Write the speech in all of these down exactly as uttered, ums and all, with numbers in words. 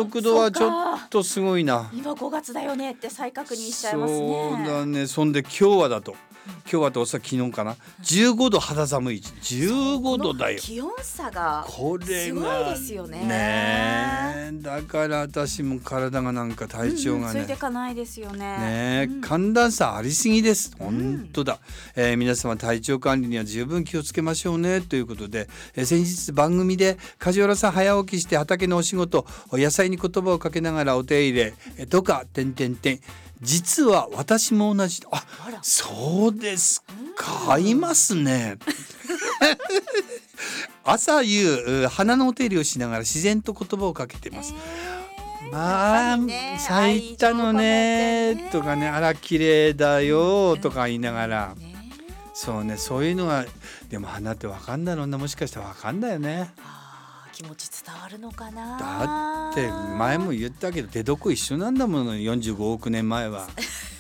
速度はちょっとすごいな。 今ごがつだよねって再確認しちゃいますね。 そうだね。そんで今日はだと今日はとさ昨日かなじゅうごど肌寒いじゅうごどだよ。 気温差がこれすごいがですよね。 ねえだから私も体がなんか体調がね、 うんうん、ついてかないですよね。 ねえ、 うん、 寒暖差ありすぎです。本当だ、えー、皆様体調管理には十分気をつけましょうねということで、えー、先日番組で梶原さん早起きして畑のお仕事野菜に言葉をかけながらお手入れえとかてんてんてん実は私も同じ。あ、 あらそうですか、いますね朝夕花のお手入れをしながら自然と言葉をかけてます、 えー、 まあ、 ね、 咲いたのねねとかね、あら綺麗だよとか言いながら、 ね、 そうね、そういうのがでも花ってわかんだろうな、もしかしたらわかんだよね。 あ、気持ち伝わるのかな。 だって前も言ったけど出どこ一緒なんだもの、よんじゅうごおくねんまえは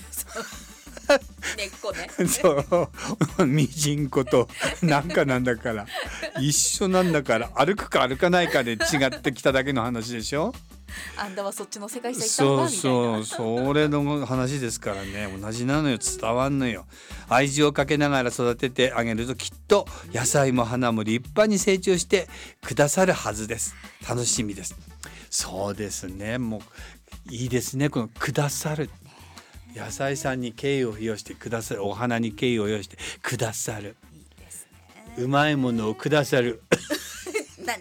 根っこねそうミジンコとなんかなんだから一緒なんだから、歩くか歩かないかで違ってきただけの話でしょ。 あんたはそっちの世界線行ったのかみたいな。 そうそう、それの話ですからね、同じなのよ、伝わんのよ。愛情をかけながら育ててあげるときっと野菜も花も立派に成長してくださるはずです。楽しみです。そうですね、もういいですね、このくださる、野菜さんに敬意を表してくださる、お花に敬意を表してくださる、 いいですね、 うまいものをくださる何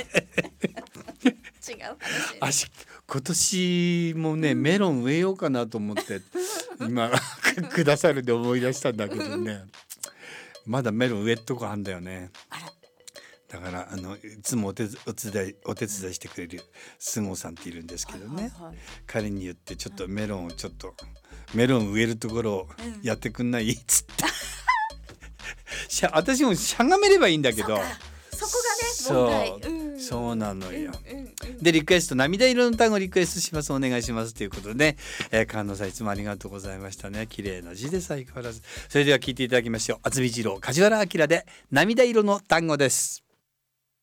違う話。 あ、今年もね、うん、メロン植えようかなと思って今くださるで思い出したんだけどねまだメロン植えっとこあんだよね。 あら、 だからあのいつもお手お手伝いお手伝いしてくれる菅生さんっているんですけどね、はいはいはい、彼に言ってちょっとメロンをちょっとメロン植えるところをやってくんないっつって、うん、私もしゃがめればいいんだけど、 そこがね問題、 そう、うん、そうなのよ、 うんうんうん、 でリクエスト涙色の単語リクエストします、お願いしますということで、えー、菅野さんいつもありがとうございましたね。綺麗な字で相変わらず。それでは聞いていただきましょう。渥美二郎梶原明で涙色の単語です。